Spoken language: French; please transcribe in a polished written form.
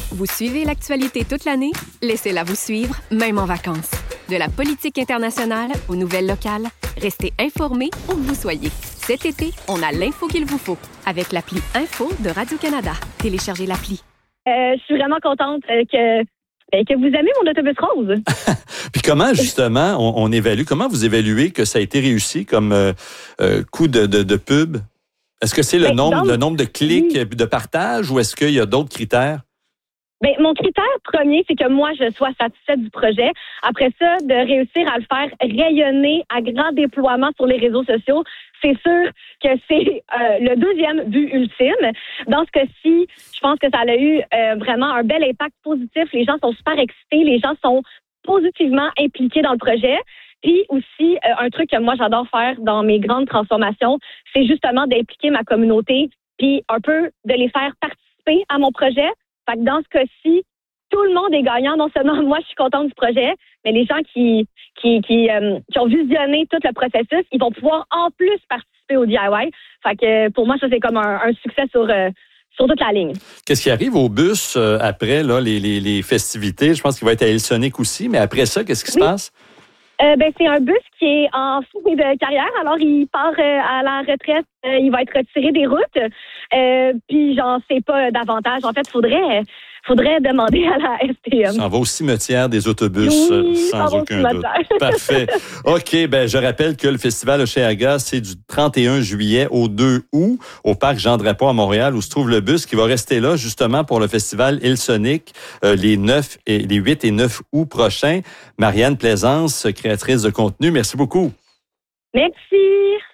Vous suivez l'actualité toute l'année? Laissez-la vous suivre, même en vacances. De la politique internationale aux nouvelles locales, restez informés où que vous soyez. Cet été, on a l'info qu'il vous faut avec l'appli Info de Radio-Canada. Téléchargez l'appli. Je suis vraiment contente que vous aimez mon autobus rose. Puis comment, justement, on évalue, comment vous évaluez que ça a été réussi comme coup de pub? Est-ce que c'est le nombre de clics et de partage ou est-ce qu'il y a d'autres critères? Bien, mon critère premier, c'est que moi, je sois satisfaite du projet. Après ça, de réussir à le faire rayonner à grand déploiement sur les réseaux sociaux, c'est sûr que c'est le deuxième but ultime. Dans ce cas-ci, je pense que ça a eu vraiment un bel impact positif. Les gens sont super excités, les gens sont positivement impliqués dans le projet. Puis aussi, un truc que moi, j'adore faire dans mes grandes transformations, c'est justement d'impliquer ma communauté puis un peu de les faire participer à mon projet. Fait que dans ce cas-ci, tout le monde est gagnant. Non seulement moi, je suis contente du projet, mais les gens qui ont visionné tout le processus, ils vont pouvoir en plus participer au DIY. Fait que pour moi, ça, c'est comme un succès sur toute la ligne. Qu'est-ce qui arrive au bus après là, les festivités? Je pense qu'il va être à Hillsonic aussi, mais après ça, qu'est-ce qui se passe? C'est un bus qui est en fin de carrière. Alors, il part à la retraite. Il va être retiré des routes. Puis, j'en sais pas davantage. En fait, faudrait demander à la STM. Ça en va au cimetière des autobus, sans aucun doute. Parfait. OK, je rappelle que le festival Hochelaga, c'est du 31 juillet au 2 août au parc Jean-Drapeau à Montréal, où se trouve le bus qui va rester là, justement, pour le festival Hillsonic, les 8 et 9 août prochains. Marianne Plaisance, créatrice de contenu, merci beaucoup. Merci.